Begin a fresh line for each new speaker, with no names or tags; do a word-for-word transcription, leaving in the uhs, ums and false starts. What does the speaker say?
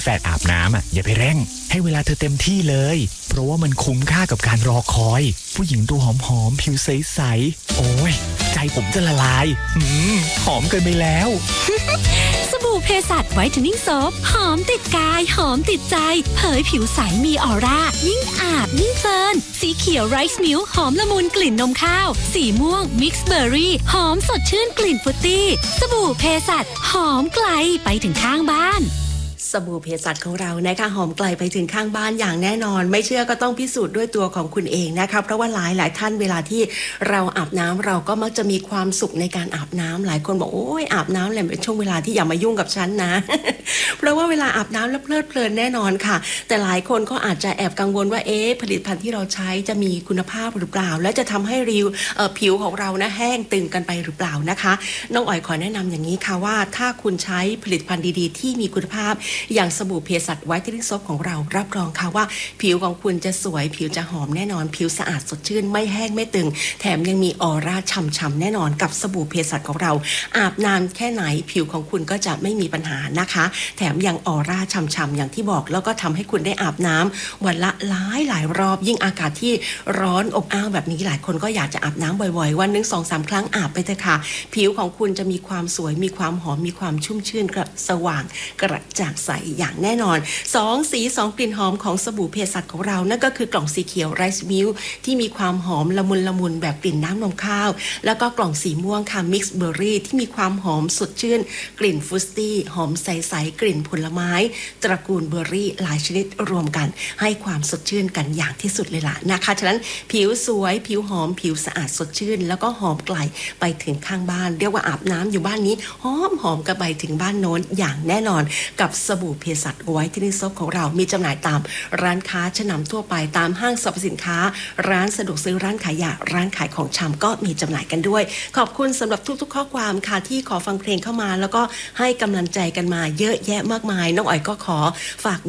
แฟนอาบน้ำอ่ะอย่าไปเร่งให้เวลาเธอเต็มที่เลยเพราะว่ามันคุ้มค่ากับการรอคอยผู้หญิงตัวหอมๆผิวใสๆโอ้ยใจผมจะละลายอืมหอมเกินไปแล้ว
สบู่เพสัชไวท์เทนนิ่งโซฟหอมติดกายหอมติดใจเผยผิวใสมีออร่ายิ่งอาบยิ่งเพลินสีเขียวไรซ์มิลค์หอมละมุนกลิ่นนมข้าวสีม่วงมิกซ์เบอร์รี่หอมสดชื่นกลิ่นฟรุตตี้สบู่เพสัชหอมไกลไปถึงข้างบ้าน
สบู่เภสัชของเรานะคะหอมไกลไปถึงข้างบ้านอย่างแน่นอนไม่เชื่อก็ต้องพิสูจน์ด้วยตัวของคุณเองนะคะเพราะว่าหลายหลายท่านเวลาที่เราอาบน้ำเราก็มักจะมีความสุขในการอาบน้ำหลายคนบอกโอ้ยอาบน้ำเลยเป็นช่วงเวลาที่อย่ามายุ่งกับฉันนะ เพราะว่าเวลาอาบน้ำแล้วเพลิดเพลินแน่นอนค่ะแต่หลายคนก็อาจจะแอบกังวลว่าเอ๊ะผลิตภัณฑ์ที่เราใช้จะมีคุณภาพหรือเปล่าและจะทำให้ริวผิวของเรานะแห้งตึงกันไปหรือเปล่านะคะน้องอ๋อยขอแนะนำอย่างนี้ค่ะว่าถ้าคุณใช้ผลิตภัณฑ์ดีๆที่มีคุณภาพอย่างสบู่เภสัชไวท์เทนนิ่งโซฟของเรารับรองค่ะว่าผิวของคุณจะสวยผิวจะหอมแน่นอนผิวสะอาดสดชื่นไม่แห้งไม่ตึงแถมยังมีออร่าฉ่ำๆแน่นอนกับสบู่เภสัชของเราอาบนานแค่ไหนผิวของคุณก็จะไม่มีปัญหานะคะแถมยังออร่าฉ่ำๆอย่างที่บอกแล้วก็ทำให้คุณได้อาบน้ำวันละหลายหลายรอบยิ่งอากาศที่ร้อนอบอ้าวแบบนี้หลายคนก็อยากจะอาบน้ำบ่อยๆวันนึง สองสาม ครั้งอาบไปเถอะค่ะผิวของคุณจะมีความสวยมีความหอมมีความชุ่มชื่นกระสว่างกระจ่างใสอย่างแน่นอนสองสีสองกลิ่นหอมของสบู่เภสัชของเรานั่นก็คือกล่องสีเขียวไรซ์มิลค์ที่มีความหอมละมุนละมุนแบบกลิ่นน้ำนมข้าวแล้วก็กล่องสีม่วงค่ะมิกซ์เบอร์รี่ที่มีความหอมสดชื่นกลิ่นฟรุตตี้หอมใสๆกลิ่นผลไม้ตระกูลเบอร์รี่หลายชนิดรวมกันให้ความสดชื่นกันอย่างที่สุดเลยล่ะนะคะฉะนั้นผิวสวยผิวหอมผิวสะอาดสดชื่นแล้วก็หอมไกลไปถึงข้างบ้านเรียกว่าอาบน้ำอยู่บ้านนี้หอมหอมกระไปถึงบ้านโน้นอย่างแน่นอนกับสบู่เภสัชไวท์เทนนิ่งโซฟของเรามีจำหน่ายตามร้านค้าชั้นนำทั่วไปตามห้างสรรพสินค้าร้านสะดวกซื้อร้านขายยาร้านขายของชำก็มีจำหน่ายกันด้วยขอบคุณสำหรับทุกๆข้อความค่ะที่ขอฟังเพลงเข้ามาแล้วก็ให้กำลังใจกันมาเยอะแยะมากมายน้องอ๋อยก็ขอฝาก